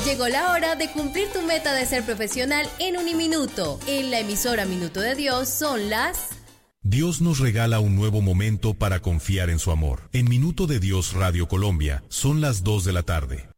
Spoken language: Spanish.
Llegó la hora de cumplir tu meta de ser profesional en Uniminuto. En la emisora Minuto de Dios son las... Dios nos regala un nuevo momento para confiar en su amor. En Minuto de Dios Radio Colombia son las 2 de la tarde.